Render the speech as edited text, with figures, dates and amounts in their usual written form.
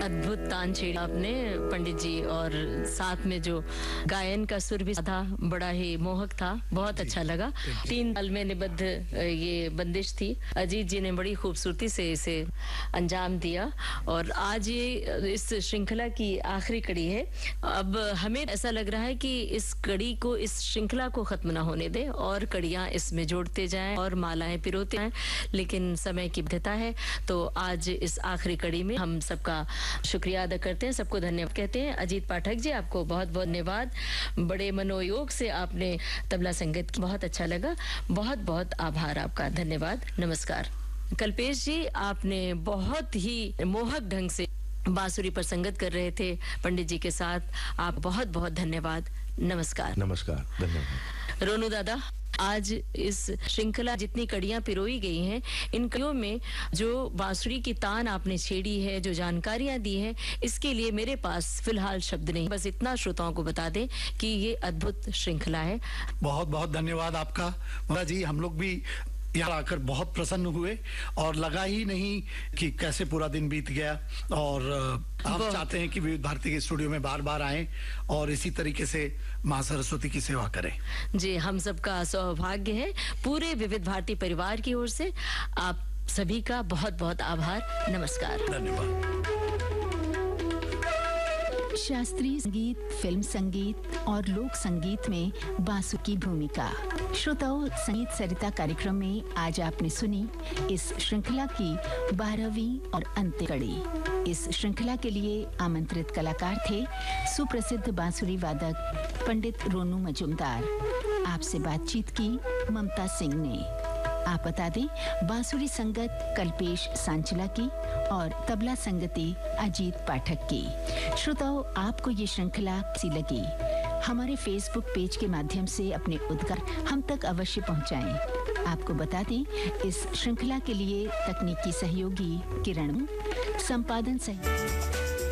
अद्भुत तान छेड़ा आपने पंडित जी, और साथ में जो गायन का सुर भी था बड़ा ही मोहक था, बहुत अच्छा लगा। 3 ताल में निबद्ध ये बंदिश थी। अजीत जी ने बड़ी खूबसूरती से इसे अंजाम दिया और आज ये इस श्रृंखला की आखिरी कड़ी है। अब हमें ऐसा लग रहा है कि इस कड़ी को, इस श्रृंखला को खत्म ना होने दे और कड़ियां इसमें जोड़ते जाएं और मालाएं पिरोते जाएं, लेकिन समय की बाध्यता है। तो आज इस आखिरी कड़ी में हम सबका शुक्रिया अदा करते हैं, सबको धन्यवाद कहते हैं। अजीत पाठक जी, आपको बहुत बहुत धन्यवाद। बड़े मनोयोग से आपने तबला संगीत की, बहुत अच्छा लगा। बहुत बहुत आभार आपका, धन्यवाद, नमस्कार। कल्पेश जी, आपने बहुत ही मोहक ढंग से बांसुरी पर संगत कर रहे थे पंडित जी के साथ। आप बहुत बहुत धन्यवाद, नमस्कार। नमस्कार, धन्यवाद। रोनू दादा, आज इस श्रृंखला जितनी कड़ियां पिरोई गई हैं, इन कड़ियों में जो बांसुरी की तान आपने छेड़ी है, जो जानकारियां दी हैं, इसके लिए मेरे पास फिलहाल शब्द नहीं। बस इतना श्रोताओं को बता दें कि ये अद्भुत श्रृंखला है। बहुत बहुत धन्यवाद आपका मोदा जी। हम लोग भी यहाँ आकर बहुत प्रसन्न हुए और लगा ही नहीं कि कैसे पूरा दिन बीत गया। और आप चाहते हैं कि विविध भारती के स्टूडियो में बार बार आएं और इसी तरीके से माँ सरस्वती की सेवा करें। जी, हम सबका सौभाग्य है। पूरे विविध भारती परिवार की ओर से आप सभी का बहुत बहुत आभार, नमस्कार, धन्यवाद। शास्त्रीय संगीत, फिल्म संगीत और लोक संगीत में बांसुरी की भूमिका। श्रोताओं, संगीत सरिता कार्यक्रम में आज आपने सुनी इस श्रृंखला की 12वीं और अंतिम कड़ी। इस श्रृंखला के लिए आमंत्रित कलाकार थे सुप्रसिद्ध बांसुरी वादक पंडित रोनू मजुमदार। आपसे बातचीत की ममता सिंह ने। आप बता दें, बांसुरी संगत कल्पेश सांचला की और तबला संगति अजीत पाठक की। श्रोताओं, आपको ये श्रृंखला कैसी लगी? हमारे फेसबुक पेज के माध्यम से अपने उद्गार हम तक अवश्य पहुंचाएं। आपको बता दें, इस श्रृंखला के लिए तकनीकी सहयोगी किरण, संपादन सहयोगी